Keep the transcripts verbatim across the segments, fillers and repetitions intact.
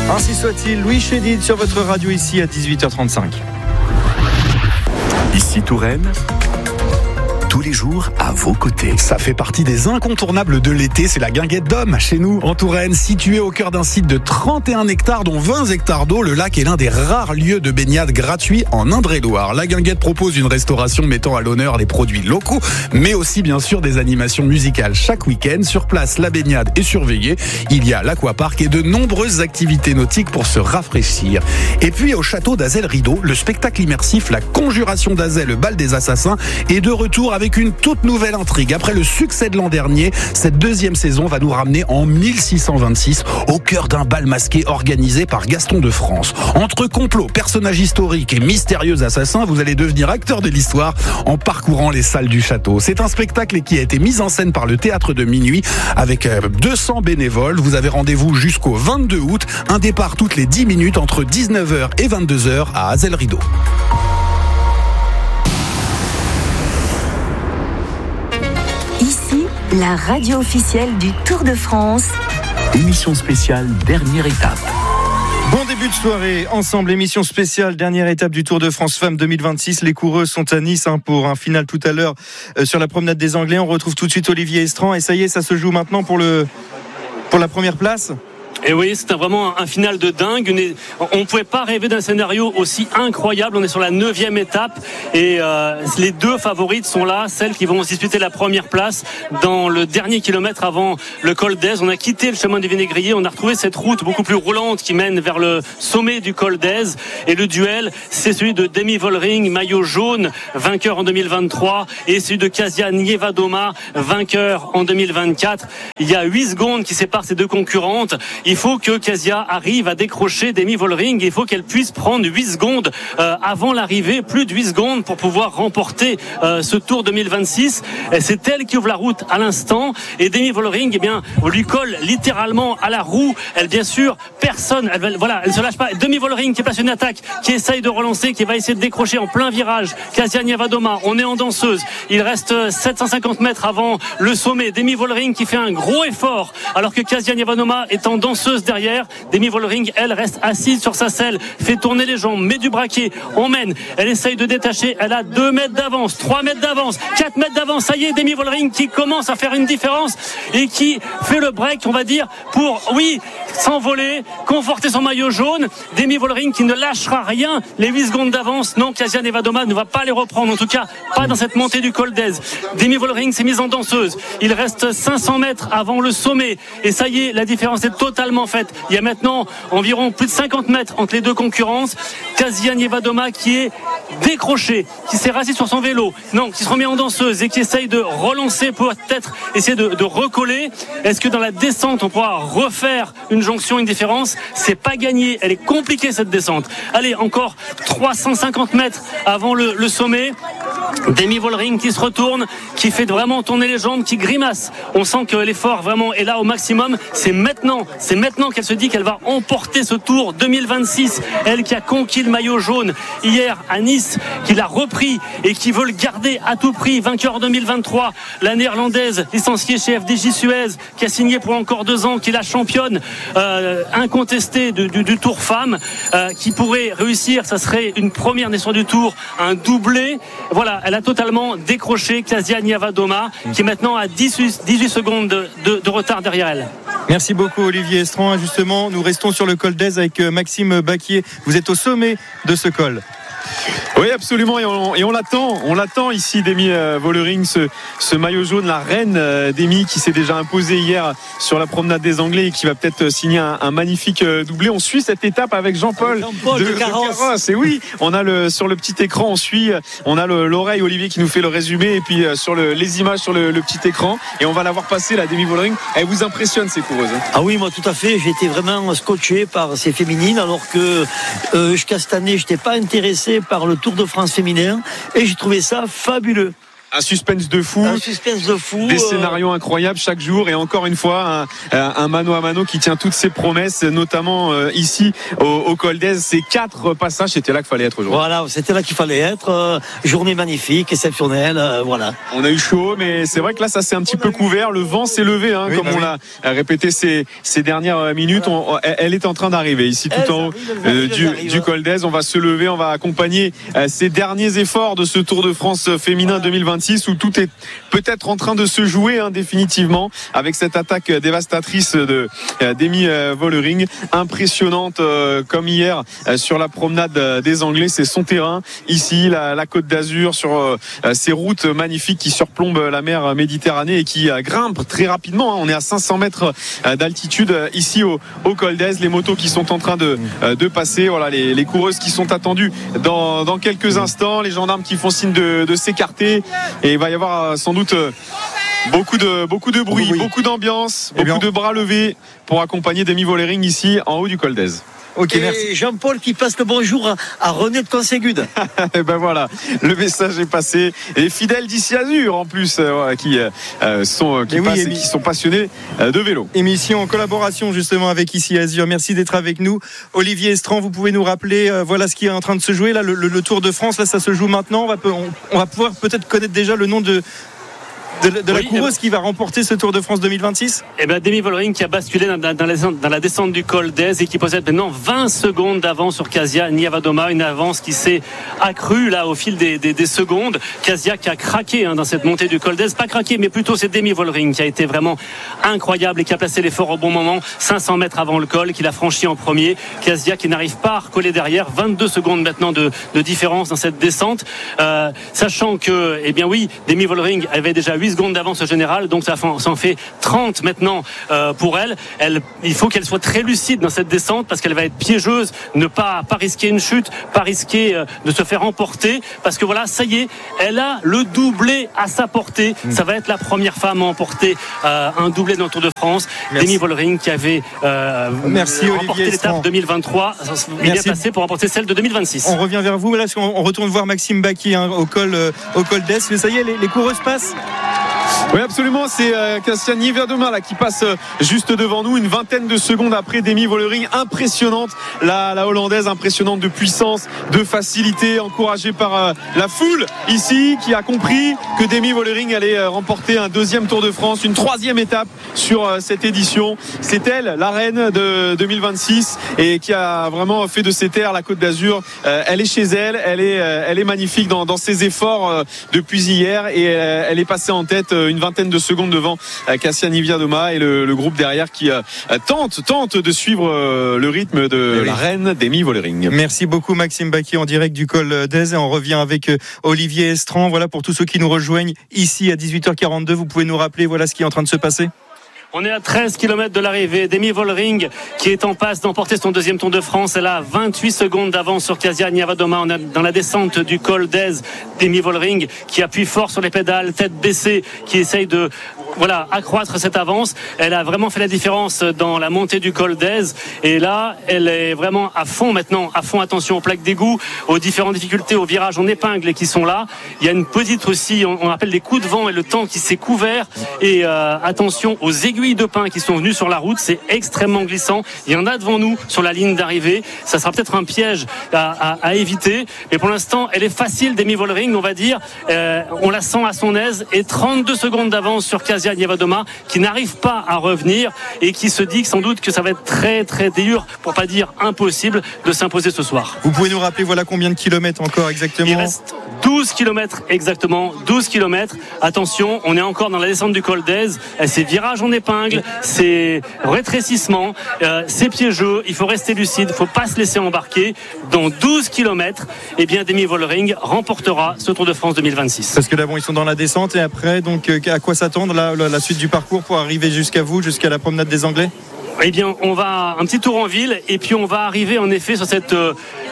Ainsi soit-il, Louis Chédid sur votre radio ici à dix-huit heures trente-cinq. Ici Touraine, tous les jours à vos côtés. Ça fait partie des incontournables de l'été, c'est la guinguette d'Homme chez nous en Touraine, située au cœur d'un site de trente et un hectares dont vingt hectares d'eau. Le lac est l'un des rares lieux de baignade gratuits en Indre-et-Loire. La guinguette propose une restauration mettant à l'honneur les produits locaux, mais aussi bien sûr des animations musicales chaque week-end. Sur place, la baignade est surveillée. Il y a l'aquapark et de nombreuses activités nautiques pour se rafraîchir. Et puis au château d'Azel-Rideau, le spectacle immersif La Conjuration d'Azel, le bal des assassins, est de retour avec une toute nouvelle intrigue. Après le succès de l'an dernier, cette deuxième saison va nous ramener en mille six cent vingt-six au cœur d'un bal masqué organisé par Gaston de France. Entre complots, personnages historiques et mystérieux assassins, vous allez devenir acteur de l'histoire en parcourant les salles du château. C'est un spectacle qui a été mis en scène par le Théâtre de Minuit avec deux cents bénévoles. Vous avez rendez-vous jusqu'au vingt-deux août. Un départ toutes les dix minutes entre dix-neuf heures et vingt-deux heures à Azel-Rideau. La radio officielle du Tour de France. Émission spéciale, dernière étape. Bon début de soirée, ensemble, émission spéciale, dernière étape du Tour de France Femmes deux mille vingt-six. Les coureuses sont à Nice hein, pour un final tout à l'heure euh, sur la promenade des Anglais. On retrouve tout de suite Olivier Estran et ça y est, ça se joue maintenant pour, le, pour la première place. Et oui, c'est vraiment un final de dingue. On ne pouvait pas rêver d'un scénario aussi incroyable. On est sur la neuvième étape et euh, les deux favorites sont là, celles qui vont se disputer la première place dans le dernier kilomètre avant le col d'Èze. On a quitté le chemin du Vinaigrier, on a retrouvé cette route beaucoup plus roulante qui mène vers le sommet du col d'Èze. Et le duel, c'est celui de Demi Vollering, maillot jaune, vainqueur en deux mille vingt-trois, et celui de Kasia Nievadoma, vainqueur en deux mille vingt-quatre. Il y a huit secondes qui séparent ces deux concurrentes. Il faut que Kasia arrive à décrocher Demi Vollering. Il faut qu'elle puisse prendre huit secondes euh, avant l'arrivée, plus de huit secondes pour pouvoir remporter euh, ce Tour deux mille vingt-six. Et c'est elle qui ouvre la route à l'instant. Et Demi Vollering, eh bien, on lui colle littéralement à la roue. Elle, bien sûr, personne, elle, voilà, elle se lâche pas. Demi Vollering qui place une attaque, qui essaye de relancer, qui va essayer de décrocher en plein virage. Kasia Nievadoma, on est en danseuse. Il reste sept cent cinquante mètres avant le sommet. Demi Vollering qui fait un gros effort, alors que Kasia Nievadoma est en danseuse derrière. Demi Vollering, elle reste assise sur sa selle, fait tourner les jambes, met du braquet, emmène, elle essaye de détacher, elle a deux mètres d'avance, trois mètres d'avance, quatre mètres d'avance. Ça y est, Demi Vollering qui commence à faire une différence et qui fait le break, on va dire, pour, oui, s'envoler, conforter son maillot jaune. Demi Vollering qui ne lâchera rien. Les huit secondes d'avance, non, Kasia Nievadoma ne va pas les reprendre, en tout cas pas dans cette montée du col d'Èze. Demi Vollering s'est mise en danseuse, il reste cinq cents mètres avant le sommet et ça y est, la différence est totalement faite. Il y a maintenant environ plus de cinquante mètres entre les deux concurrences. Kasia Nievadoma qui est décrochée, qui s'est rassise sur son vélo, non, qui se remet en danseuse et qui essaye de relancer pour peut-être essayer de, de recoller. Est-ce que dans la descente on pourra refaire une jonction, une différence? C'est pas gagné, elle est compliquée cette descente. Allez, encore trois cent cinquante mètres avant le, le sommet. Demi Vollering qui se retourne, qui fait vraiment tourner les jambes, qui grimace. On sent que l'effort vraiment est là au maximum. C'est maintenant, c'est maintenant qu'elle se dit qu'elle va emporter ce Tour deux mille vingt-six. Elle qui a conquis le maillot jaune hier à Nice, qui l'a repris et qui veut le garder à tout prix. Vainqueur en deux mille vingt-trois, la néerlandaise licenciée chez F D J Suez, qui a signé pour encore deux ans, qui est la championne euh, incontestée du, du, du Tour Femmes, euh, qui pourrait réussir, ça serait une première naissance du Tour, un doublé. Voilà, elle a totalement décroché Kasia Nievadoma, qui est maintenant à dix-huit, dix-huit secondes de, de, de retard derrière elle. Merci beaucoup Olivier Estran. Justement, nous restons sur le col d'Èze avec Maxime Baquier. Vous êtes au sommet de ce col. Oui, absolument, et on, et on l'attend, on l'attend ici, Demi euh, Vollering, ce, ce maillot jaune, la reine euh, Demi qui s'est déjà imposée hier sur la promenade des Anglais et qui va peut-être signer un, un magnifique euh, doublé. On suit cette étape avec Jean-Paul, Jean-Paul de, de Carrosse. Et oui, on a le sur le petit écran, on suit, on a le, l'oreille Olivier qui nous fait le résumé et puis euh, sur le, les images sur le, le petit écran et on va la voir passer la Demi Vollering. Elle vous impressionne ces coureuses hein? Ah oui, moi tout à fait. J'ai été vraiment scotché par ces féminines alors que euh, jusqu'à cette année, je n'étais pas intéressé par le Tour de France féminin et j'ai trouvé ça fabuleux. Un suspense de fou. Un suspense de fou. Des euh... scénarios incroyables chaque jour et encore une fois un, un mano à mano qui tient toutes ses promesses, notamment euh, ici au, au Col d'Èze. Ces quatre passages, c'était là qu'il fallait être aujourd'hui. Voilà, c'était là qu'il fallait être. Euh, journée magnifique, exceptionnelle. Euh, voilà. On a eu chaud, mais c'est vrai que là, ça s'est un petit peu couvert. Le vent s'est levé, hein, oui, comme bah on oui. l'a répété ces, ces dernières minutes. Voilà. On, elle est en train d'arriver ici tout elle en haut euh, du, du Col d'Èze. On va se lever, on va accompagner euh, ces derniers efforts de ce Tour de France féminin voilà. deux mille vingt-six où tout est peut-être en train de se jouer hein, définitivement avec cette attaque dévastatrice de euh, d'Amy euh, Vollering, impressionnante euh, comme hier euh, sur la promenade euh, des Anglais. C'est son terrain ici, la, la Côte d'Azur, sur euh, ces routes magnifiques qui surplombent la mer Méditerranée et qui euh, grimpent très rapidement. Hein. On est à cinq cents mètres euh, d'altitude euh, ici au, au Col d'Èze. Les motos qui sont en train de, euh, de passer, voilà, les, les coureuses qui sont attendues dans, dans quelques instants, les gendarmes qui font signe de, de s'écarter, et il va y avoir sans doute beaucoup de, beaucoup de bruit, oui. beaucoup d'ambiance, beaucoup bien. de bras levés pour accompagner Demi Vollering ici en haut du Col d'Èze. Ok, et merci. Jean-Paul qui passe le bonjour à René de Conségude. Et ben voilà, le message est passé. Et les fidèles d'Ici Azur en plus, euh, voilà, qui euh, sont qui, passent oui, et qui sont passionnés euh, de vélo. Émission en collaboration justement avec Ici Azur. Merci d'être avec nous, Olivier Estran. Vous pouvez nous rappeler, euh, voilà ce qui est en train de se jouer là, le, le, le Tour de France. Là, ça se joue maintenant. On va, on, on va pouvoir peut-être connaître déjà le nom de. De, de la oui, coureuse euh, qui va remporter ce Tour de France deux mille vingt-six. Eh ben Demi Vollering qui a basculé dans, dans, la, dans la descente du Col d'Èze et qui possède maintenant vingt secondes d'avance sur Kasia Niewiadoma, une avance qui s'est accrue là au fil des, des, des secondes. Kasia qui a craqué hein, dans cette montée du Col d'Èze, pas craqué mais plutôt c'est Demi Vollering qui a été vraiment incroyable et qui a placé l'effort au bon moment, cinq cents mètres avant le col, qu'il a franchi en premier. Kasia qui n'arrive pas à recoller derrière, vingt-deux secondes maintenant de, de différence dans cette descente, euh, sachant que eh bien oui, Demi Vollering avait déjà huit secondes d'avance au général, donc ça en fait trente maintenant euh, pour elle. elle. Il faut qu'elle soit très lucide dans cette descente parce qu'elle va être piégeuse, ne pas, pas risquer une chute, pas risquer euh, de se faire emporter, parce que voilà, ça y est, elle a le doublé à sa portée. Mmh. Ça va être la première femme à emporter euh, un doublé dans le Tour de France. Demi Vollering qui avait euh, Merci, remporté Olivier l'étape deux mille vingt-trois, il est passé pour remporter celle de deux mille vingt-six. On revient vers vous, là, on retourne voir Maxime Bacchi hein, au col, euh, au Col d'Èze. Mais ça y est, les, les coureuses passent. Oui, absolument, c'est euh, Kasia Niewiadoma là qui passe euh, juste devant nous, une vingtaine de secondes après Demi Vollering. Impressionnante, la, la hollandaise, impressionnante de puissance, de facilité, encouragée par euh, la foule ici qui a compris que Demi Vollering allait euh, remporter un deuxième Tour de France, une troisième étape sur euh, cette édition. C'est elle, la reine de deux mille vingt-six, et qui a vraiment fait de ces terres la Côte d'Azur. Euh, elle est chez elle, elle est, euh, elle est magnifique dans, dans ses efforts euh, depuis hier, et euh, elle est passée en tête euh, une vingtaine de secondes devant Kasia Niewiadoma et le, le groupe derrière qui euh, tente, tente de suivre euh, le rythme de oui. la reine Demi Vollering. Merci beaucoup Maxime Bacchi en direct du Col d'Èze, et on revient avec euh, Olivier Estran. Voilà, pour tous ceux qui nous rejoignent ici à dix-huit heures quarante-deux, vous pouvez nous rappeler voilà ce qui est en train de se passer. On est à treize kilomètres de l'arrivée. Demi Vollering qui est en passe d'emporter son deuxième Tour de France. Elle a vingt-huit secondes d'avance sur Kasia Niewiadoma. On est dans la descente du Col d'Èze. Demi Vollering qui appuie fort sur les pédales, tête baissée, qui essaye de voilà, accroître cette avance. Elle a vraiment fait la différence dans la montée du Col d'Èze. Et là, elle est vraiment à fond maintenant, à fond. Attention aux plaques d'égout, aux différentes difficultés, aux virages en épingle qui sont là. Il y a une petite aussi, on appelle des coups de vent et le temps qui s'est couvert. Et euh, attention aux aiguilles de pin qui sont venus sur la route, c'est extrêmement glissant. Il y en a devant nous sur la ligne d'arrivée. Ça sera peut-être un piège à, à, à éviter. Mais pour l'instant, elle est facile, Demi Vollering, on va dire. Euh, on la sent à son aise. Et trente-deux secondes d'avance sur Kasia Niewiadoma, qui n'arrive pas à revenir et qui se dit que sans doute que ça va être très très dur, pour pas dire impossible, de s'imposer ce soir. Vous pouvez nous rappeler voilà combien de kilomètres encore exactement? Il reste douze kilomètres exactement, douze kilomètres. Attention, on est encore dans la descente du Col d'Èze. C'est virage en épingle, c'est rétrécissement, euh, c'est piégeux. Il faut rester lucide, il ne faut pas se laisser embarquer. Dans douze kilomètres, eh bien Demi Vollering remportera ce Tour de France deux mille vingt-six. Parce que là, bon, ils sont dans la descente et après, donc à quoi s'attendre là, la suite du parcours pour arriver jusqu'à vous, jusqu'à la promenade des Anglais? Eh bien, on va un petit tour en ville et puis on va arriver en effet sur cette euh,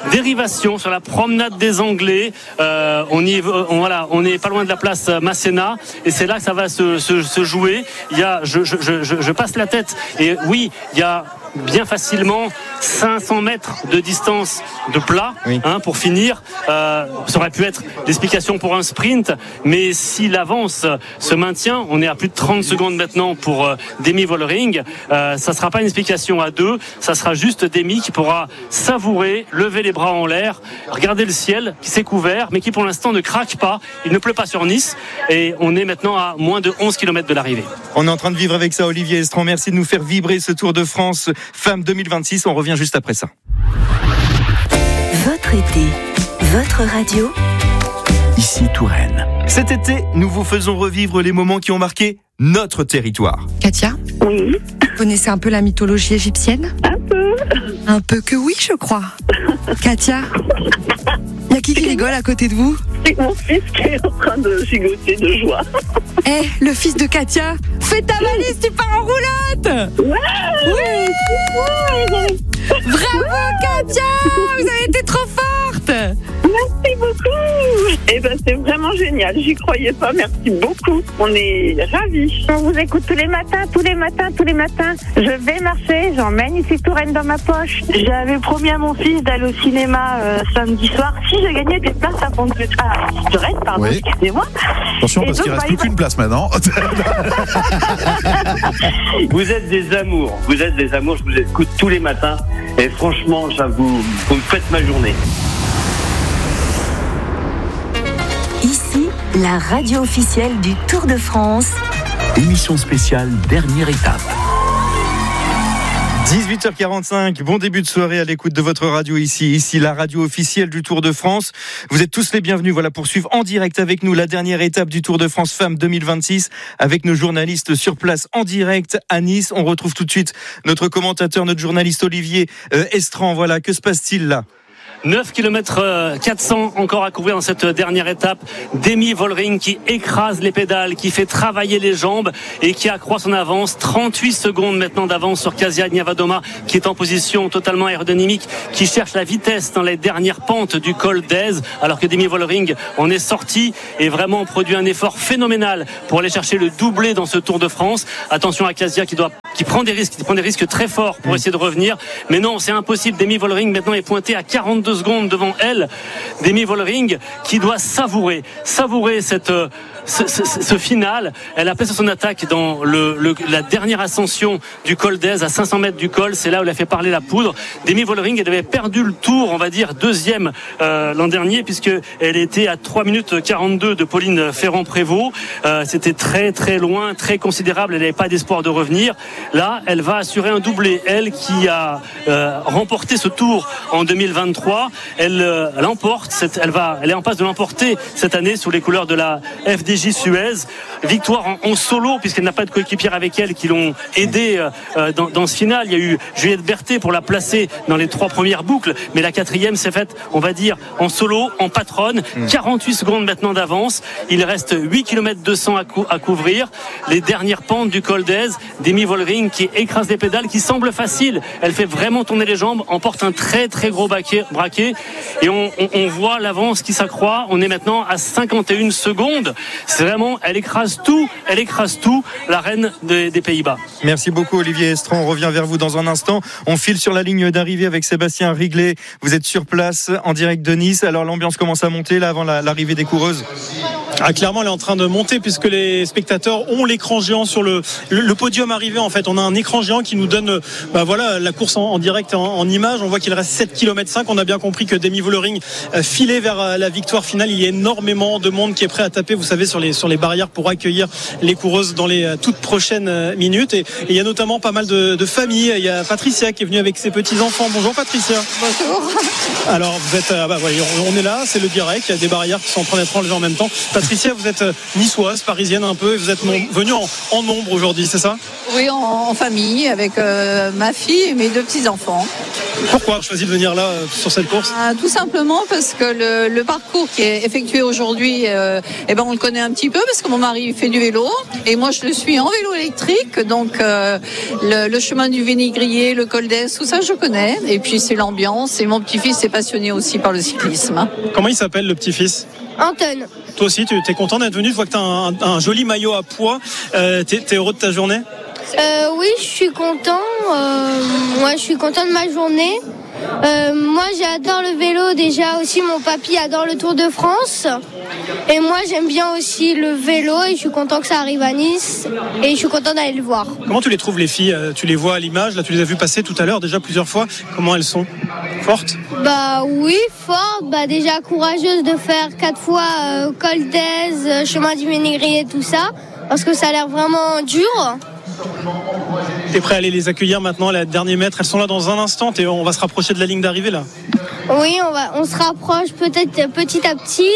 dérivation sur la promenade des Anglais. Euh, on y, on, voilà, on est pas loin de la place Masséna et c'est là que ça va se, se, se jouer. Il y a, je, je, je, je passe la tête et oui, il y a bien facilement cinq cents mètres de distance de plat, oui. hein, pour finir. Euh, ça aurait pu être l'explication pour un sprint, mais si l'avance se maintient, on est à plus de trente secondes maintenant pour euh, Demi Vollering. Euh, ça ne sera pas une explication à deux, ça sera juste Demi qui pourra savourer, lever les bras en l'air, regarder le ciel qui s'est couvert, mais qui pour l'instant ne craque pas. Il ne pleut pas sur Nice et on est maintenant à moins de onze kilomètres de l'arrivée. On est en train de vivre avec ça, Olivier Estran. Merci de nous faire vibrer ce Tour de France Femmes deux mille vingt-six. On revient juste après ça. Votre été, votre radio. Ici Touraine. Cet été, nous vous faisons revivre les moments qui ont marqué notre territoire. Katia ? Oui. Vous connaissez un peu la mythologie égyptienne ? Un peu. Un peu que oui, je crois. Katia ? Il y a qui qui rigole à côté de vous ? C'est mon fils qui est en train de gigoter de joie. Eh, hey, le fils de Katia, fais ta valise, tu pars en roulotte. Ouais. Oui. Ouais. Bravo Katia, vous avez été trop forte. Merci beaucoup. Eh ben c'est vraiment génial, j'y croyais pas, merci beaucoup. On est ravis. On vous écoute tous les matins, tous les matins, tous les matins. Je vais marcher, j'emmène ici Touraine dans ma poche. J'avais promis à mon fils d'aller au cinéma euh, samedi soir si je gagnais des places à Pont-de ah, Touraine, pardon, oui. Excusez-moi. Attention parce donc, qu'il ne reste bah, plus qu'une va... place maintenant. Vous êtes des amours, vous êtes des amours, je vous écoute tous les matins et franchement, ça vous, vous me faites ma journée. Ici, la radio officielle du Tour de France. Émission spéciale, dernière étape. dix-huit heures quarante-cinq, bon début de soirée à l'écoute de votre radio ici, ici la radio officielle du Tour de France. Vous êtes tous les bienvenus, voilà, pour suivre en direct avec nous la dernière étape du Tour de France Femmes deux mille vingt-six avec nos journalistes sur place en direct à Nice. On retrouve tout de suite notre commentateur, notre journaliste Olivier euh, Estran. Voilà, que se passe-t-il là ? neuf kilomètres quatre cents encore à couvrir dans cette dernière étape. Demi Vollering qui écrase les pédales, qui fait travailler les jambes et qui accroît son avance. trente-huit secondes maintenant d'avance sur Kasia Niewiadoma qui est en position totalement aérodynamique, qui cherche la vitesse dans les dernières pentes du col d'Aise, alors que Demi Vollering en est sorti et vraiment produit un effort phénoménal pour aller chercher le doublé dans ce Tour de France. Attention à Kasia qui doit, qui prend des risques, qui prend des risques très forts pour essayer de revenir. Mais non, c'est impossible. Demi Vollering maintenant est pointé à quarante-deux secondes devant elle. Demi Vollering qui doit savourer, savourer cette Ce, ce, ce final. Elle a placé son attaque dans le, le, la dernière ascension du col d'Aise à cinq cents mètres du col. C'est là où elle a fait parler la poudre. Demi Vollering, elle avait perdu le tour, on va dire deuxième euh, l'an dernier, puisque elle était à trois minutes quarante-deux de Pauline Ferrand-Prévot. Euh, c'était très très loin, très considérable. Elle n'avait pas d'espoir de revenir. Là, elle va assurer un doublé. Elle qui a euh, remporté ce tour en deux mille vingt-trois, elle euh, l'emporte. Cette, elle va, elle est en passe de l'emporter cette année sous les couleurs de la F D J Suez. Victoire en, en solo, puisqu'elle n'a pas de coéquipière avec elle qui l'ont aidé euh, dans, dans ce final. Il y a eu Juliette Berthet pour la placer dans les trois premières boucles, mais la quatrième s'est faite, on va dire, en solo, en patronne. quarante-huit secondes maintenant d'avance. Il reste huit kilomètres deux cents à, cou- à couvrir. Les dernières pentes du col d'Aise. Demi Vollering qui écrase les pédales, qui semble facile. Elle fait vraiment tourner les jambes, emporte un très très gros baquet, braquet, et on, on, on voit l'avance qui s'accroît. On est maintenant à cinquante et une secondes. C'est vraiment, elle écrase tout, elle écrase tout, la reine des, des Pays-Bas. Merci beaucoup Olivier Estran, on revient vers vous dans un instant. On file sur la ligne d'arrivée avec Sébastien Riglet. Vous êtes sur place en direct de Nice. Alors l'ambiance commence à monter là avant la, l'arrivée des coureuses. Ah, clairement, elle est en train de monter puisque les spectateurs ont l'écran géant sur le, le, le podium arrivé. En fait, on a un écran géant qui nous donne, bah voilà, la course en, en direct, en, en image. On voit qu'il reste sept kilomètres cinq. On a bien compris que Demi Vollering euh, filait vers euh, la victoire finale. Il y a énormément de monde qui est prêt à taper, vous savez, sur les sur les barrières pour accueillir les coureuses dans les euh, toutes prochaines euh, minutes. Et, et il y a notamment pas mal de, de familles. Il y a Patricia qui est venue avec ses petits enfants. Bonjour Patricia. Bonjour. Alors vous êtes, euh, bah, voilà, on est là, c'est le direct. Il y a des barrières qui sont en train d'être enlevées en même temps. Patricia, Patricia, vous êtes niçoise, parisienne un peu, et vous êtes venue en, en nombre aujourd'hui, c'est ça? Oui, en, en famille, avec euh, ma fille et mes deux petits-enfants. Pourquoi avoir choisi de venir là, euh, sur cette course? ah, Tout simplement parce que le, le parcours qui est effectué aujourd'hui, euh, eh ben, on le connaît un petit peu, parce que mon mari fait du vélo, et moi je le suis en vélo électrique, donc euh, le, le chemin du Vénigrier, le col d'Es, tout ça je connais, et puis c'est l'ambiance, et mon petit-fils est passionné aussi par le cyclisme. Comment il s'appelle, le petit-fils? Anton. Toi aussi, tu es content d'être venu, tu vois que tu as un, un joli maillot à pois, euh, tu es heureux de ta journée? Euh, oui, je suis content. Euh, moi, je suis content de ma journée. Euh, moi, j'adore le vélo. Déjà, aussi, mon papy adore le Tour de France. Et moi, j'aime bien aussi le vélo. Et je suis content que ça arrive à Nice. Et je suis content d'aller le voir. Comment tu les trouves, les filles? Tu les vois à l'image? Là, tu les as vues passer tout à l'heure, déjà plusieurs fois. Comment elles sont? Fortes? Bah oui, fortes. Bah déjà courageuses de faire quatre fois euh, col d'Es, euh, chemin du Ménégrier, tout ça. Parce que ça a l'air vraiment dur. T'es prêt à aller les accueillir maintenant à la dernière mètre? Elles sont là dans un instant et on va se rapprocher de la ligne d'arrivée là. Oui, on, va, on se rapproche peut-être petit à petit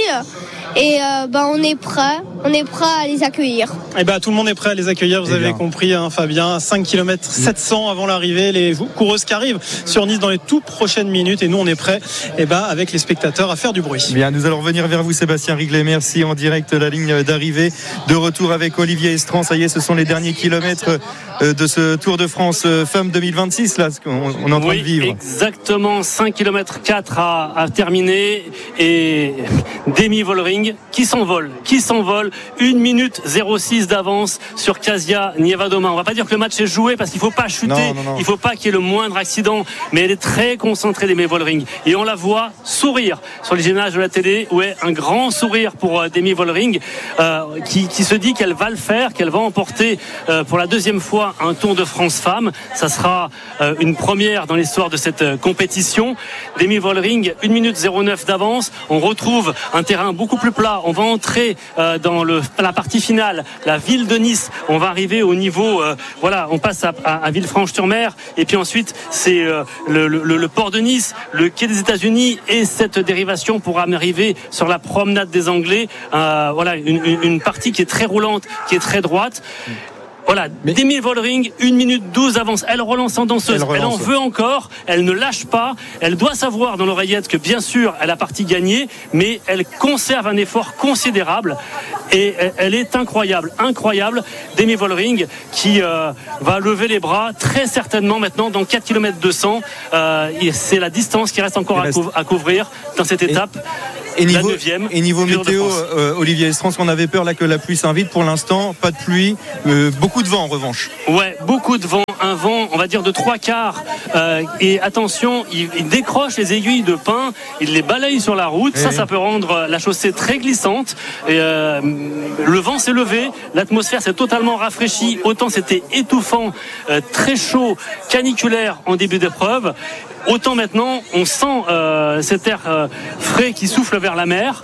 et euh, bah, on est prêt. On est prêt à les accueillir. Et bah, tout le monde est prêt à les accueillir, vous eh avez bien. compris, hein, Fabien. cinq kilomètres sept cents avant l'arrivée, les coureuses qui arrivent sur Nice dans les toutes prochaines minutes. Et nous, on est prêts et bah, avec les spectateurs à faire du bruit. Bien, nous allons revenir vers vous, Sébastien Riglet. Merci. En direct, la ligne d'arrivée. De retour avec Olivier Estran. Ça y est, ce sont les derniers kilomètres de ce Tour de France Femmes deux mille vingt-six, là, ce qu'on est en train oui, de vivre. Exactement. cinq kilomètres quatre à, à terminer. Et Demi Vollering qui s'envole, qui s'envole. une minute zéro six d'avance sur Kasia Niewiadoma. On va pas dire que le match est joué parce qu'il faut pas chuter, non, non, non. il faut pas qu'il y ait le moindre accident, mais elle est très concentrée, Demi Vollering, et on la voit sourire sur les images de la télé. Ouais, un grand sourire pour euh, Demi Vollering euh, qui, qui se dit qu'elle va le faire, qu'elle va emporter euh, pour la deuxième fois un Tour de France Femmes. Ça sera euh, une première dans l'histoire de cette euh, compétition. Demi Vollering, une minute zéro neuf d'avance. On retrouve un terrain beaucoup plus plat. On va entrer euh, dans le, la partie finale, la ville de Nice. On va arriver au niveau, euh, voilà, on passe à, à, à Villefranche-sur-Mer, et puis ensuite c'est euh, le, le, le port de Nice, le quai des États-Unis, et cette dérivation pour arriver sur la promenade des Anglais. Euh, voilà, une, une, une partie qui est très roulante, qui est très droite. Voilà, mais... Demi Vollering, une minute douze avance. Elle relance en danseuse, elle, relance, elle en veut encore, elle ne lâche pas. Elle doit savoir dans l'oreillette que bien sûr elle a partie gagnée, mais elle conserve un effort considérable et elle est incroyable, incroyable. Demi Vollering qui euh, va lever les bras très certainement maintenant dans quatre kilomètres deux cents. Euh, c'est la distance qui reste encore à, reste... cou- à couvrir dans cette étape. Et niveau, et niveau météo, euh, Olivier Estran, on avait peur là que la pluie s'invite. Pour l'instant, pas de pluie, euh, beaucoup de vent en revanche. Ouais, beaucoup de vent, un vent, on va dire de trois quarts. Euh, et attention, il, il décroche les aiguilles de pin, il les balaye sur la route. Et ça, oui. ça peut rendre la chaussée très glissante. Et, euh, le vent s'est levé, l'atmosphère s'est totalement rafraîchie. Autant c'était étouffant, euh, très chaud, caniculaire en début d'épreuve. Autant maintenant, on sent euh, cet air euh, frais qui souffle vers la mer.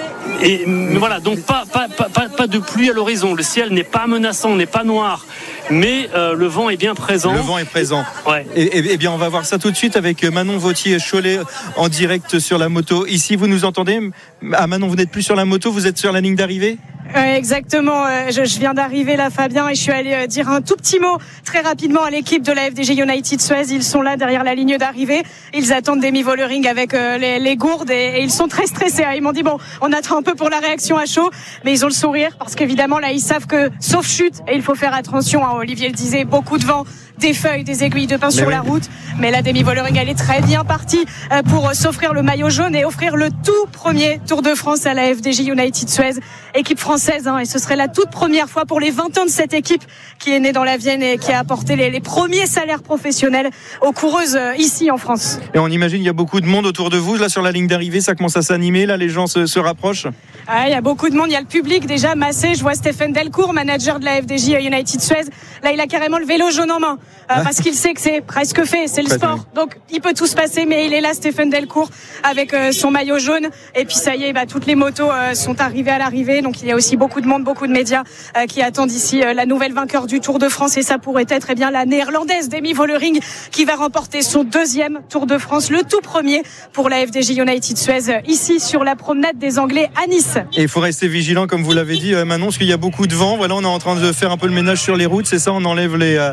Et voilà, donc pas, pas, pas, pas de pluie à l'horizon. Le ciel n'est pas menaçant, n'est pas noir, mais euh, le vent est bien présent. Le vent est présent. Ouais. Et, et, et bien, on va voir ça tout de suite avec Manon Vautier-Cholet en direct sur la moto. Ici, vous nous entendez? Ah, Manon, vous n'êtes plus sur la moto, vous êtes sur la ligne d'arrivée? Ouais, exactement, je, je viens d'arriver là, Fabien, et je suis allée dire un tout petit mot très rapidement à l'équipe de la F D J United Suez. Ils sont là derrière la ligne d'arrivée, ils attendent Demi Vollering avec euh, les, les gourdes et, et ils sont très stressés. Ils m'ont dit bon, on attend un peu pour la réaction à chaud, mais ils ont le sourire parce qu'évidemment là ils savent que sauf chute, et il faut faire attention, hein, Olivier le disait, beaucoup de vent, des feuilles, des aiguilles de pin sur oui. la route, mais la Demi Vollering elle est très bien partie pour s'offrir le maillot jaune et offrir le tout premier Tour de France à la F D J United Suez, équipe française, hein, et ce serait la toute première fois pour les vingt ans de cette équipe qui est née dans la Vienne et qui a apporté les, les premiers salaires professionnels aux coureuses euh, ici en France. Et on imagine il y a beaucoup de monde autour de vous là sur la ligne d'arrivée, ça commence à s'animer, là les gens se, se rapprochent. Ah, il y a beaucoup de monde, il y a le public déjà massé. Je vois Stéphane Delcourt, manager de la F D J United Suez, là il a carrément le vélo jaune en main. euh, parce qu'il sait que c'est presque fait, c'est le sport. Donc il peut tout se passer, mais il est là, Stéphane Delcourt, avec euh, son maillot jaune. Et puis ça y est, bah, toutes les motos euh, sont arrivées à l'arrivée. Donc il y a aussi beaucoup de monde, beaucoup de médias euh, qui attendent ici euh, la nouvelle vainqueur du Tour de France. Et ça pourrait être eh bien la néerlandaise Demi Vollering qui va remporter son deuxième Tour de France, le tout premier pour la F D J United Suez, euh, ici sur la promenade des Anglais à Nice. Et il faut rester vigilant, comme vous l'avez dit, euh, Manon, parce qu'il y a beaucoup de vent. Voilà, on est en train de faire un peu le ménage sur les routes, c'est ça, on enlève les... Euh...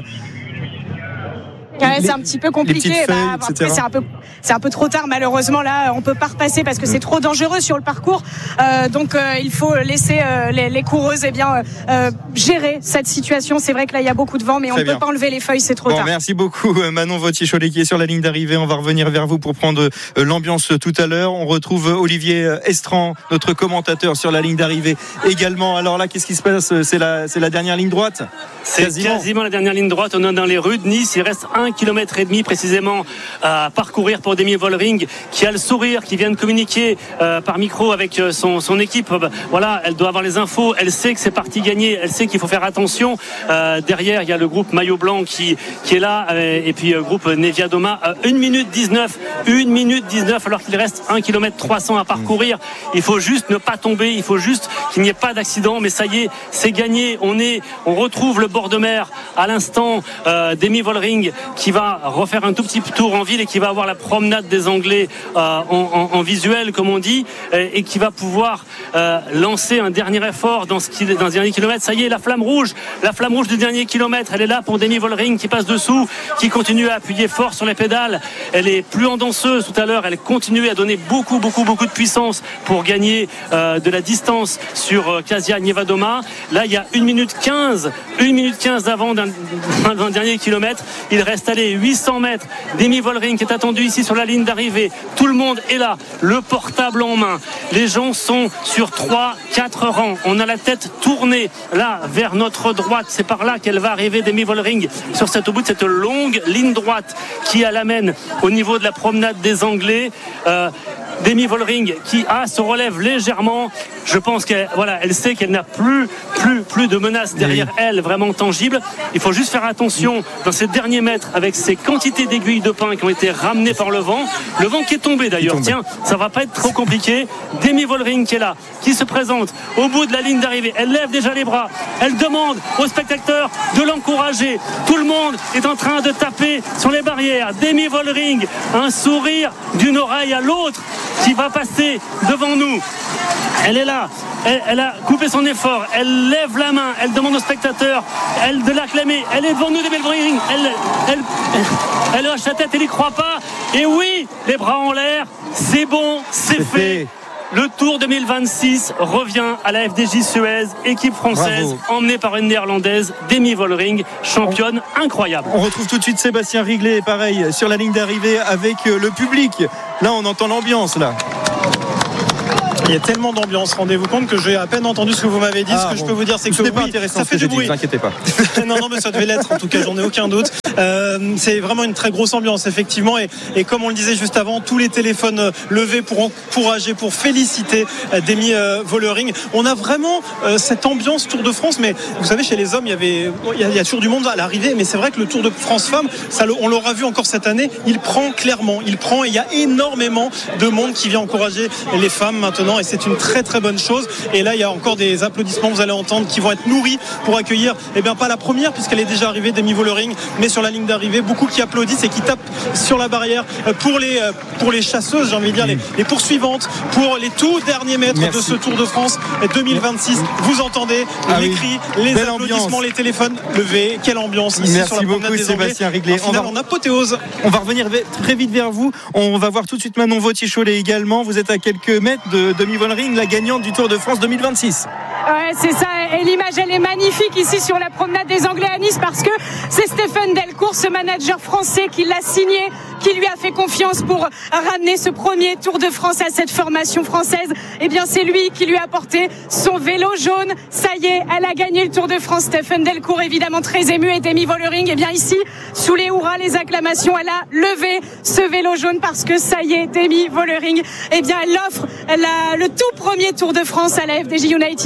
Ouais, c'est un petit peu compliqué. Feuilles, bah, après, c'est un peu, c'est un peu trop tard. Malheureusement, là, on peut pas repasser parce que c'est trop dangereux sur le parcours. Euh, donc, euh, il faut laisser euh, les, les coureuses, eh bien, euh, gérer cette situation. C'est vrai que là, il y a beaucoup de vent, mais Très on ne peut pas enlever les feuilles. C'est trop bon, tard. Merci beaucoup, Manon Vauthier-Cholet, qui est sur la ligne d'arrivée. On va revenir vers vous pour prendre l'ambiance tout à l'heure. On retrouve Olivier Estran, notre commentateur, sur la ligne d'arrivée également. Alors là, qu'est-ce qui se passe? C'est la, c'est la dernière ligne droite. C'est quasiment. quasiment la dernière ligne droite. On est dans les rues de Nice. Il reste un kilomètre et demi précisément à parcourir pour Demi Vollering, qui a le sourire, qui vient de communiquer euh, par micro avec son, son équipe. Voilà, elle doit avoir les infos. Elle sait que c'est parti gagné. Elle sait qu'il faut faire attention. Euh, derrière, il y a le groupe Maillot Blanc qui, qui est là. Euh, et puis, le euh, groupe Nevia Doma. Euh, une minute dix-neuf. une minute dix-neuf alors qu'il reste un kilomètre trois cents à parcourir. Il faut juste ne pas tomber. Il faut juste qu'il n'y ait pas d'accident. Mais ça y est, c'est gagné. On est, on retrouve le bord de mer à l'instant. Euh, Demi Vollering qui va refaire un tout petit tour en ville et qui va avoir la promenade des Anglais euh, en, en, en visuel, comme on dit, et, et qui va pouvoir euh, lancer un dernier effort dans ce, qui, dans ce dernier kilomètre. Ça y est, la flamme rouge, la flamme rouge du dernier kilomètre, elle est là pour Demi Vollering qui passe dessous, qui continue à appuyer fort sur les pédales. Elle est plus en danseuse tout à l'heure, elle continue à donner beaucoup, beaucoup, beaucoup de puissance pour gagner euh, de la distance sur euh, Kasia Nievadoma. Là, il y a une minute quinze, une minute quinze d'avant d'un, d'un dernier kilomètre. Il reste allé huit cents mètres. Demi Vollering qui est attendu ici sur la ligne d'arrivée. Tout le monde est là, le portable en main. Les gens sont sur trois quatre rangs. On a la tête tournée là vers notre droite. C'est par là qu'elle va arriver, Demi Vollering, sur cette, au bout de cette longue ligne droite qui l'amène au niveau de la promenade des Anglais. Euh, Demi Vollering qui ah, se relève légèrement. Je pense qu'elle voilà, elle sait qu'elle n'a plus, plus, plus de menaces derrière elle vraiment tangibles. Il faut juste faire attention dans ces derniers mètres avec ces quantités d'aiguilles de pin qui ont été ramenées par le vent. Le vent qui est tombé d'ailleurs. Tiens, ça va pas être trop compliqué. Demi Vollering qui est là, qui se présente au bout de la ligne d'arrivée. Elle lève déjà les bras. Elle demande aux spectateurs de l'encourager. Tout le monde est en train de taper sur les barrières. Demi Vollering, un sourire d'une oreille à l'autre, qui va passer devant nous. Elle est là, elle, elle a coupé son effort, elle lève la main, elle demande aux spectateurs elle, de l'acclamer, elle est devant nous, Demi Vollering, elle, elle, elle, elle hoche la tête, elle n'y croit pas, et oui, les bras en l'air, c'est bon, c'est, c'est fait. fait. Le Tour deux mille vingt-six revient à la F D J Suez, équipe française, Bravo. Emmenée par une néerlandaise, Demi Vollering, championne incroyable. On retrouve tout de suite Sébastien Riglet, pareil, sur la ligne d'arrivée avec le public. Là, on entend l'ambiance, là. Il y a tellement d'ambiance, rendez-vous compte que j'ai à peine entendu ce que vous m'avez dit. Ah, ce que bon. je peux vous dire, c'est que oui, pas intéressant ça fait du bruit. Ne vous inquiétez pas. non, non, mais ça devait l'être. En tout cas, j'en ai aucun doute. Euh, c'est vraiment une très grosse ambiance, effectivement. Et, et comme on le disait juste avant, tous les téléphones levés pour encourager, pour féliciter Demi Vollering. On a vraiment euh, cette ambiance Tour de France. Mais vous savez, chez les hommes, il y avait, il y a, il y a toujours du monde à l'arrivée. Mais c'est vrai que le Tour de France femmes, ça, on l'aura vu encore cette année. Il prend clairement, il prend. Et il y a énormément de monde qui vient encourager les femmes maintenant. Et c'est une très très bonne chose. Et là, il y a encore des applaudissements, vous allez entendre, qui vont être nourris pour accueillir, eh bien pas la première puisqu'elle est déjà arrivée, Demi Vollering, mais sur la ligne d'arrivée, beaucoup qui applaudissent et qui tapent sur la barrière pour les pour les chasseuses, j'ai envie de dire, les, les poursuivantes, pour les tout derniers mètres Merci. de ce Tour de France deux mille vingt-six. Vous entendez ah les oui. cris, les Belle applaudissements, ambiance. Les téléphones levés. Quelle ambiance ici Merci sur la promenade beaucoup, des Sébastien Riglet. On va en apothéose. On va revenir très vite vers vous. On va voir tout de suite Manon Vauthier-Cholet également. Vous êtes à quelques mètres de Demi Vollering, la gagnante du Tour de France deux mille vingt-six. Ouais, c'est ça. Et l'image, elle est magnifique ici sur la promenade des Anglais à Nice parce que c'est Stéphane Delcourt, ce manager français, qui l'a signé, qui lui a fait confiance pour ramener ce premier Tour de France à cette formation française. Eh bien, c'est lui qui lui a apporté son vélo jaune. Ça y est, elle a gagné le Tour de France. Stéphane Delcourt, évidemment très ému, et Demi Vollering, eh bien ici, sous les hurrahs, les acclamations, elle a levé ce vélo jaune parce que ça y est, Demi Vollering, eh bien, elle offre la, le tout premier Tour de France à la F D J United Suez, qui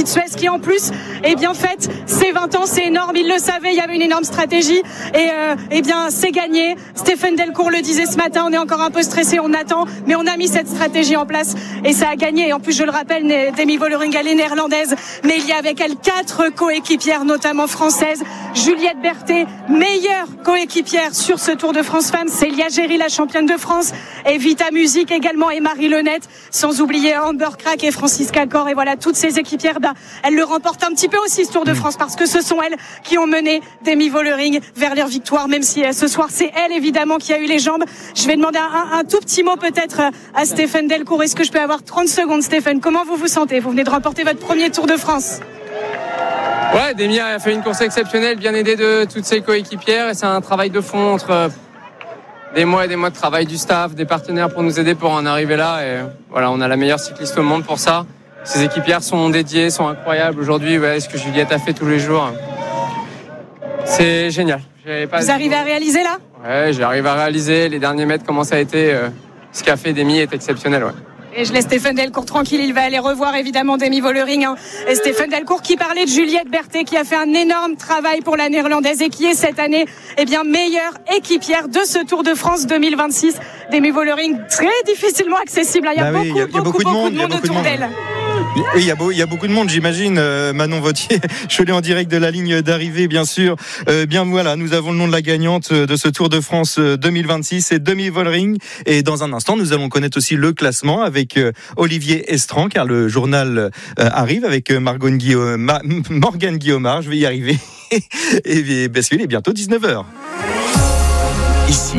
en plus, eh bien, fête ses vingt ans, c'est énorme. Il le savait, il y avait une énorme stratégie. Et euh, eh bien, c'est gagné. Stéphane Delcourt le disait ce matin, on est encore un peu stressé, on attend, mais on a mis cette stratégie en place et ça a gagné. Et en plus, je le rappelle, Demi Vollering, elle est néerlandaise, mais il y a avec elle quatre coéquipières, notamment françaises. Juliette Berthet, meilleure coéquipière sur ce Tour de France Femmes. Célia Géry, la championne de France. Et Vita Music également, et Marie Lenette. Sans oublier Amber Crack et Francisca Cor. Et voilà, toutes ces équipières, bah, elles le remportent un petit peu aussi ce Tour de France, parce que ce sont elles qui ont mené Demi Vollering vers leur victoire, même si euh, ce soir, c'est elle évidemment qui a eu les jambes. Je vais demander un, un tout petit mot peut-être à Stéphane Delcourt. Est-ce que je peux avoir trente secondes, Stéphane? Comment vous vous sentez? Vous venez de remporter votre premier Tour de France. Ouais, Demi a fait une course exceptionnelle, bien aidée de toutes ses coéquipières, et c'est un travail de fond entre des mois et des mois de travail du staff, des partenaires pour nous aider pour en arriver là. Et voilà, on a la meilleure cycliste au monde pour ça. Ses équipières sont dédiées, sont incroyables. Aujourd'hui, ouais, ce que Juliette a fait tous les jours, c'est génial. Pas Vous arrivez à réaliser là? Ouais, j'arrive à réaliser. Les derniers mètres, comment ça a été, euh, ce qu'a fait Demi est exceptionnel, ouais. Et je laisse Stéphane Delcourt tranquille, il va aller revoir évidemment Demi Vollering. Hein. Et Stéphane Delcourt qui parlait de Juliette Berthet, qui a fait un énorme travail pour la néerlandaise et qui est cette année eh bien, meilleure équipière de ce Tour de France deux mille vingt-six. Demi Vollering très difficilement accessible. Il y a, bah beaucoup, oui, il y a, il y a beaucoup, beaucoup de beaucoup monde, de monde autour d'elle. Oui, il y, a beau, il y a beaucoup de monde, j'imagine. Euh, Manon Vautier, je l'ai en direct de la ligne d'arrivée, bien sûr. Euh, bien voilà, nous avons le nom de la gagnante de ce Tour de France deux mille vingt-six, c'est Demi Vollering. Et dans un instant, nous allons connaître aussi le classement avec euh, Olivier Estran, car le journal euh, arrive avec Margot Guillaume, Ma, Morgane Guillaumard. Je vais y arriver. Et parce qu'il est bientôt dix-neuf heures. Ici.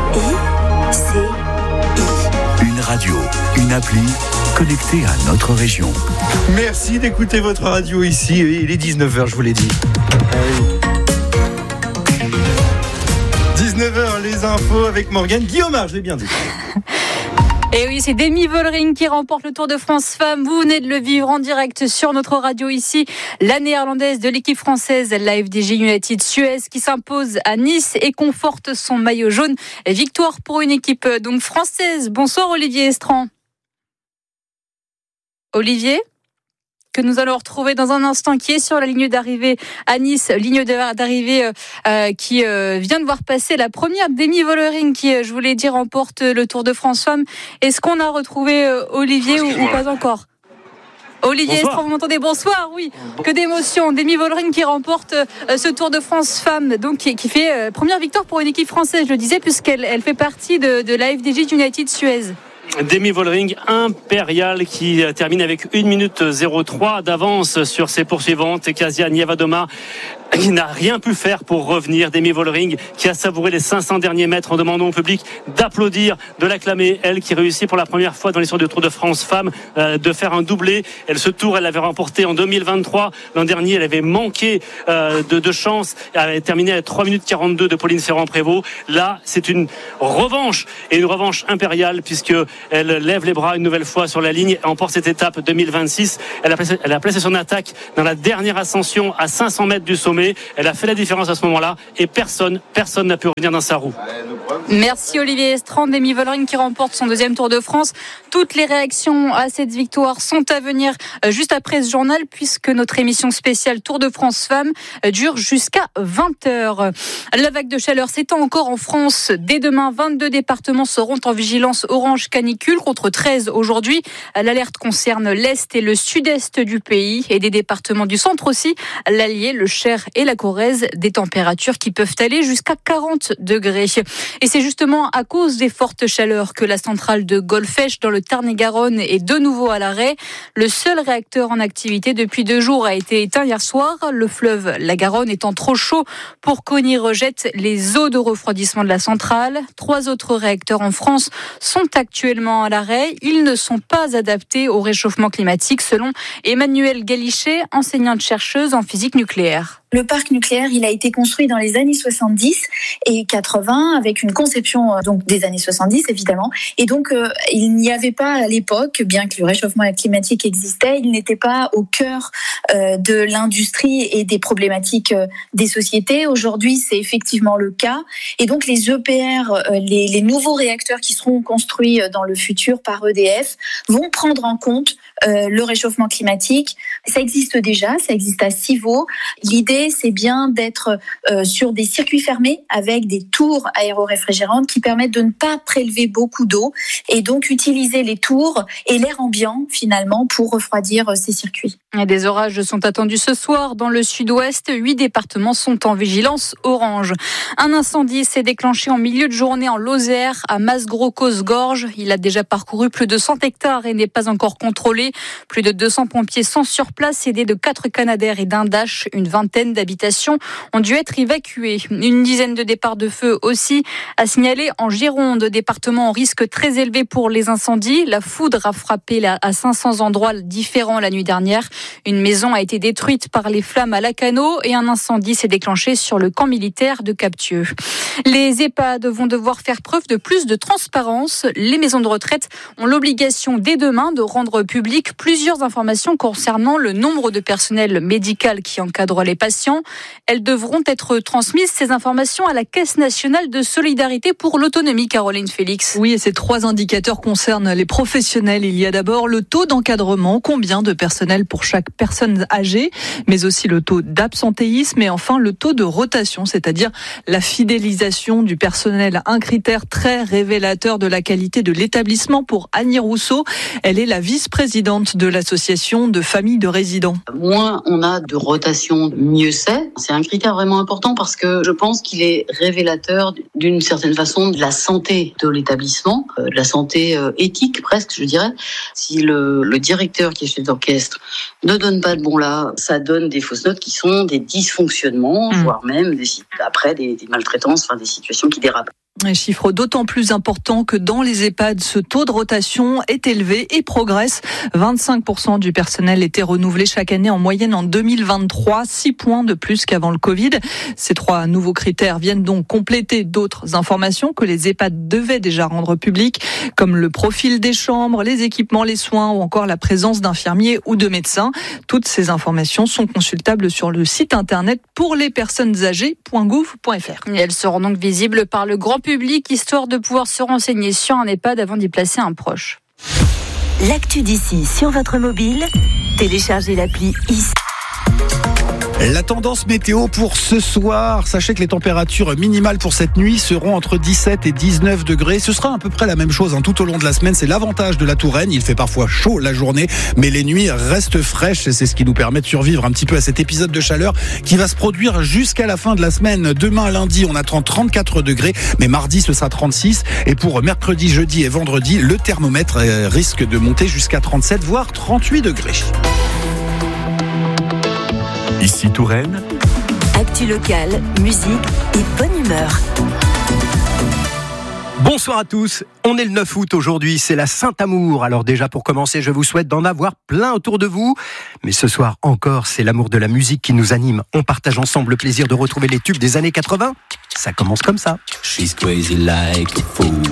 Une radio, une appli connectée à notre région. Merci d'écouter votre radio ici. Il est dix-neuf heures, je vous l'ai dit. dix-neuf heures, les infos avec Morgane Guillaumard, je l'ai bien dit. Et oui, c'est Demi Vollering qui remporte le Tour de France Femmes. Vous venez de le vivre en direct sur notre radio ici. La néerlandaise de l'équipe française, l'A F D J United Suez, qui s'impose à Nice et conforte son maillot jaune. Victoire pour une équipe donc française. Bonsoir Olivier Estran. Olivier, que nous allons retrouver dans un instant, qui est sur la ligne d'arrivée à Nice, ligne d'arrivée euh, qui euh, vient de voir passer la première Demi Vollering qui, je vous l'ai dit, remporte le Tour de France Femmes. Est-ce qu'on a retrouvé euh, Olivier ou, ou pas encore? Olivier Estran, vous m'entendez? Bonsoir, oui. Que d'émotion. Demi Vollering qui remporte euh, ce Tour de France Femmes, donc qui, qui fait euh, première victoire pour une équipe française, je le disais, puisqu'elle elle fait partie de, de l'A F D J United Suez. Demi Vollering impérial qui termine avec une minute zéro trois d'avance sur ses poursuivantes. Et Kasia Nievadoma qui n'a rien pu faire pour revenir. Demi Vollering qui a savouré les cinq cents derniers mètres en demandant au public d'applaudir, de l'acclamer. Elle qui réussit pour la première fois dans l'histoire du Tour de France Femmes euh, de faire un doublé. Elle, ce tour, elle l'avait remporté en deux mille vingt-trois. L'an dernier, elle avait manqué euh, de, de chance. Elle avait terminé à trois minutes quarante-deux de Pauline Ferrand-Prévot. Là, c'est une revanche et une revanche impériale puisque elle lève les bras une nouvelle fois sur la ligne et emporte cette étape deux mille vingt-six. Elle a placé, elle a placé son attaque dans la dernière ascension à cinq cents mètres du sommet. Elle a fait la différence à ce moment-là et personne, personne n'a pu revenir dans sa roue. Merci Olivier Estran. Demi Vollering qui remporte son deuxième Tour de France. Toutes les réactions à cette victoire sont à venir juste après ce journal, puisque notre émission spéciale Tour de France Femmes dure jusqu'à vingt heures. La vague de chaleur s'étend encore en France. Dès demain, vingt-deux départements seront en vigilance orange canicule contre treize aujourd'hui. L'alerte concerne l'Est et le Sud-Est du pays et des départements du centre aussi, l'Allier, le Cher et la Corrèze, des températures qui peuvent aller jusqu'à quarante degrés. Et c'est justement à cause des fortes chaleurs que la centrale de Golfech dans le Tarn-et-Garonne est de nouveau à l'arrêt. Le seul réacteur en activité depuis deux jours a été éteint hier soir. Le fleuve, la Garonne, étant trop chaud pour qu'on y rejette les eaux de refroidissement de la centrale. Trois autres réacteurs en France sont actuellement à l'arrêt. Ils ne sont pas adaptés au réchauffement climatique, selon Emmanuelle Galichet, enseignante-chercheuse en physique nucléaire. Le parc nucléaire, il a été construit dans les années soixante-dix et quatre-vingts avec une conception euh, donc des années soixante-dix évidemment. Et donc euh, il n'y avait pas à l'époque, bien que le réchauffement climatique existait, il n'était pas au cœur euh, de l'industrie et des problématiques euh, des sociétés. Aujourd'hui, c'est effectivement le cas. Et donc les E P R, euh, les, les nouveaux réacteurs qui seront construits dans le futur par E D F vont prendre en compte euh, le réchauffement climatique. Ça existe déjà, ça existe à Civaux. L'idée, c'est bien d'être euh, sur des circuits fermés avec des tours aéroréfrigérantes qui permettent de ne pas prélever beaucoup d'eau et donc utiliser les tours et l'air ambiant finalement pour refroidir euh, ces circuits. Et des orages sont attendus ce soir dans le sud-ouest. Huit départements sont en vigilance orange. Un incendie s'est déclenché en milieu de journée en Lozère à Masgros-Cosgorges. Il a déjà parcouru plus de cent hectares et n'est pas encore contrôlé. Plus de deux cents pompiers sont sur place, aidés de quatre Canadair et d'un Dash. Une vingtaine d'habitations ont dû être évacuées. Une dizaine de départs de feu aussi à signaler en Gironde, département en risque très élevé pour les incendies. La foudre a frappé à cinq cents endroits différents la nuit dernière. Une maison a été détruite par les flammes à Lacanau et un incendie s'est déclenché sur le camp militaire de Captieux. Les EHPAD vont devoir faire preuve de plus de transparence. Les maisons de retraite ont l'obligation dès demain de rendre public plusieurs informations concernant le nombre de personnel médical qui encadre les patients. Elles devront être transmises, ces informations, à la Caisse nationale de solidarité pour l'autonomie, Caroline Félix. Oui, et ces trois indicateurs concernent les professionnels. Il y a d'abord le taux d'encadrement, combien de personnel pour chaque personne âgée, mais aussi le taux d'absentéisme et enfin le taux de rotation, c'est-à-dire la fidélisation du personnel. Un critère très révélateur de la qualité de l'établissement pour Annie Rousseau. Elle est la vice-présidente de l'association de familles de résidents. Moins on a de rotation, mieux c'est. C'est un critère vraiment important parce que je pense qu'il est révélateur d'une certaine façon de la santé de l'établissement, de la santé éthique presque, je dirais. Si le, le directeur qui est chef d'orchestre ne donne pas de bon là, ça donne des fausses notes qui sont des dysfonctionnements, mmh. voire même des, après des, des maltraitances, enfin des situations qui dérapent. Un chiffre d'autant plus important que dans les EHPAD, ce taux de rotation est élevé et progresse. vingt-cinq pour cent du personnel était renouvelé chaque année en moyenne en deux mille vingt-trois, six points de plus qu'avant le Covid. Ces trois nouveaux critères viennent donc compléter d'autres informations que les EHPAD devaient déjà rendre publiques, comme le profil des chambres, les équipements, les soins ou encore la présence d'infirmiers ou de médecins. Toutes ces informations sont consultables sur le site internet pour les personnes âgées point gouv point f r. Et elles seront donc visibles par le grand public. public, histoire de pouvoir se renseigner sur un EHPAD avant d'y placer un proche. L'actu d'ici sur votre mobile, téléchargez l'appli ici. La tendance météo pour ce soir, sachez que les températures minimales pour cette nuit seront entre dix-sept et dix-neuf degrés. Ce sera à peu près la même chose hein, tout au long de la semaine. C'est l'avantage de la Touraine. Il fait parfois chaud la journée, mais les nuits restent fraîches et c'est ce qui nous permet de survivre un petit peu à cet épisode de chaleur qui va se produire jusqu'à la fin de la semaine. Demain, lundi, on attend trente-quatre degrés, mais mardi, ce sera trente-six. Et pour mercredi, jeudi et vendredi, le thermomètre risque de monter jusqu'à trente-sept, voire trente-huit degrés. Ici Touraine. Actu locale, musique et bonne humeur. Bonsoir à tous, on est le neuf août aujourd'hui, c'est la Saint-Amour. Alors déjà pour commencer, je vous souhaite d'en avoir plein autour de vous. Mais ce soir encore, c'est l'amour de la musique qui nous anime. On partage ensemble le plaisir de retrouver les tubes des années quatre-vingts. Ça commence comme ça. She's crazy like a fool.